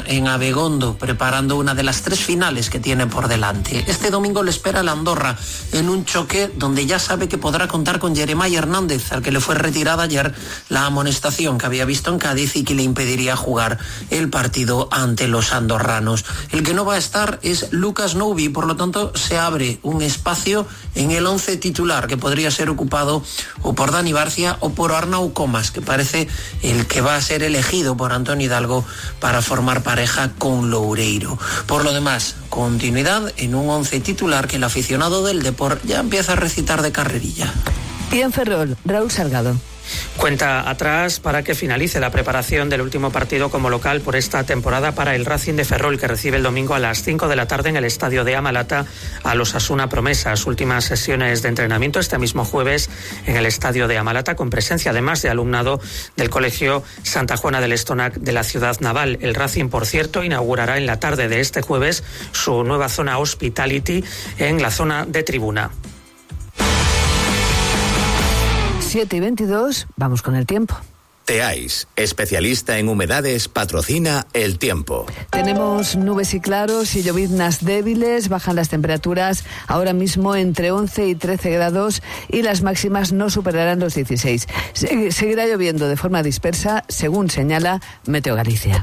en Abegondo, preparando una de las 3 finales que tiene por delante. Este domingo le espera el Andorra en un choque donde ya sabe que podrá contar con Jeremiah Hernández, al que le fue retirada ayer la amonestación que había visto en Cádiz y que le impediría jugar el partido ante los andorranos. El que no va a estar es Lucas Noubi, por lo tanto se abre un espacio en el 11 titular que podría ser ocupado o por Dani Barcia o por Arnau Comas, que parece el que va a ser elegido por Antonio Hidalgo para formar pareja con Loureiro. Por lo demás, continuidad en un 11 titular que el aficionado del Depor ya empieza a recitar de carrerilla. Y en Ferrol, Raúl Salgado. Cuenta atrás para que finalice la preparación del último partido como local por esta temporada para el Racing de Ferrol, que recibe el domingo a las 5 de la tarde en el estadio de Amalata a los Osasuna Promesas. Últimas sesiones de entrenamiento este mismo jueves en el estadio de Amalata, con presencia además de alumnado del Colegio Santa Juana del Estonac de la ciudad naval. El Racing, por cierto, inaugurará en la tarde de este jueves su nueva zona Hospitality en la zona de tribuna. 7:22, vamos con el tiempo. Teais, especialista en humedades, patrocina el tiempo. Tenemos nubes y claros y lloviznas débiles, bajan las temperaturas ahora mismo entre 11 y 13 grados y las máximas no superarán los 16. Seguirá lloviendo de forma dispersa, según señala Meteo Galicia.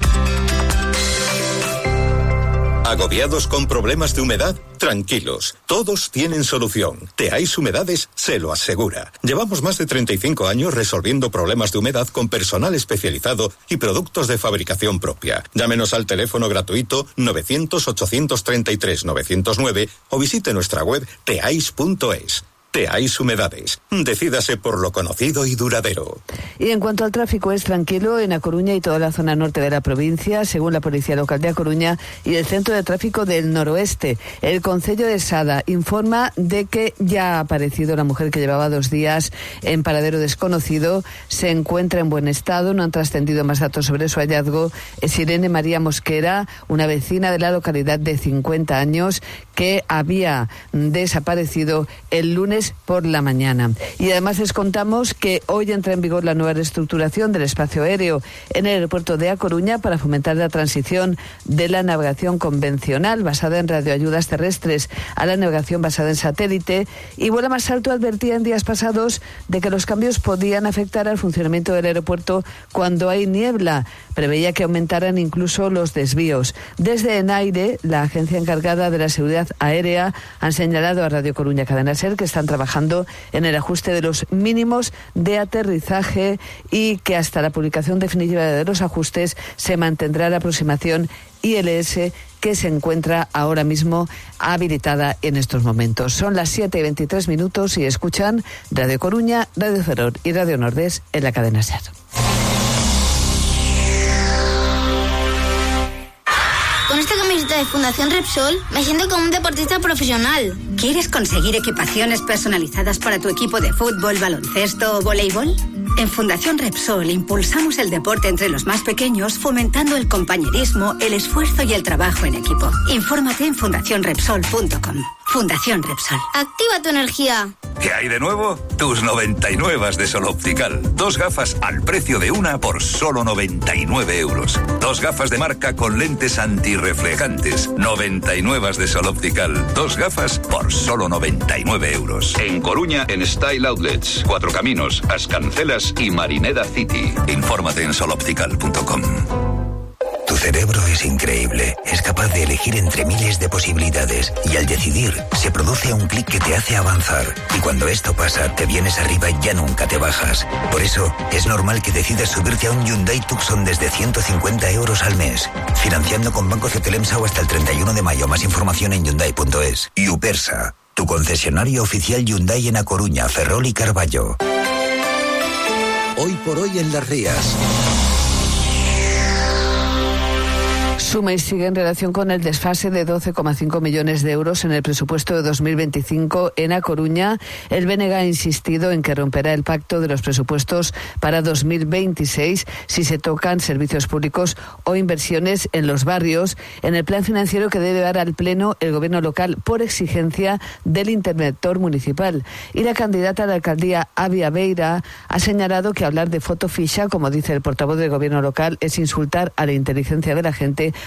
¿Agobiados con problemas de humedad? Tranquilos, todos tienen solución. Teais Humedades se lo asegura. Llevamos más de 35 años resolviendo problemas de humedad con personal especializado y productos de fabricación propia. Llámenos al teléfono gratuito 900-833-909 o visite nuestra web teais.es. Teais Humedades. Decídase por lo conocido y duradero. Y en cuanto al tráfico, es tranquilo en A Coruña y toda la zona norte de la provincia, según la Policía Local de A Coruña y el Centro de Tráfico del Noroeste. El Concello de Sada informa de que ya ha aparecido la mujer que llevaba 2 días en paradero desconocido. Se encuentra en buen estado, no han trascendido más datos sobre su hallazgo. Es Irene María Mosquera, una vecina de la localidad de 50 años, que había desaparecido el lunes por la mañana. Y además les contamos que hoy entra en vigor la nueva reestructuración del espacio aéreo en el aeropuerto de A Coruña para fomentar la transición de la navegación convencional basada en radioayudas terrestres a la navegación basada en satélite. Y Vuela Más Alto advertía en días pasados de que los cambios podían afectar al funcionamiento del aeropuerto cuando hay niebla. Preveía que aumentaran incluso los desvíos. Desde ENAIRE, la agencia encargada de la seguridad aérea, han señalado a Radio Coruña Cadena Ser que están trabajando en el ajuste de los mínimos de aterrizaje y que hasta la publicación definitiva de los ajustes se mantendrá la aproximación ILS que se encuentra ahora mismo habilitada en estos momentos. Son las 7:23 y escuchan Radio Coruña, Radio Ferrol y Radio Nordés en la Cadena Ser. Con esta camiseta de Fundación Repsol me siento como un deportista profesional. ¿Quieres conseguir equipaciones personalizadas para tu equipo de fútbol, baloncesto o voleibol? En Fundación Repsol impulsamos el deporte entre los más pequeños, fomentando el compañerismo, el esfuerzo y el trabajo en equipo. Infórmate en fundacionrepsol.com. Fundación Repsol. ¡Activa tu energía! ¿Qué hay de nuevo? Tus 99 de Sol Optical. 2 gafas al precio de una por solo 99 euros. 2 gafas de marca con lentes antirreflejantes. 99 de Sol Optical. 2 gafas por solo 99 euros. En Coruña, en Style Outlets. 4 Caminos, Ascancelas y Marineda City. Infórmate en soloptical.com. Tu cerebro es increíble, es capaz de elegir entre miles de posibilidades y al decidir se produce un clic que te hace avanzar y cuando esto pasa te vienes arriba y ya nunca te bajas. Por eso es normal que decidas subirte a un Hyundai Tucson desde 150 euros al mes, financiando con Banco Cetelemsau hasta el 31 de mayo. Más información en Hyundai.es. Upersa, tu concesionario oficial Hyundai en A Coruña, Ferrol y Carballo. Hoy por hoy en Las Rías. Suma y sigue en relación con el desfase de 12,5 millones de euros en el presupuesto de 2025 en A Coruña. El BNG ha insistido en que romperá el pacto de los presupuestos para 2026 si se tocan servicios públicos o inversiones en los barrios en el plan financiero que debe dar al Pleno el Gobierno local por exigencia del interventor municipal. Y la candidata a la alcaldía, Avia Beira, ha señalado que hablar de fotoficha, como dice el portavoz del Gobierno local, es insultar a la inteligencia de la gente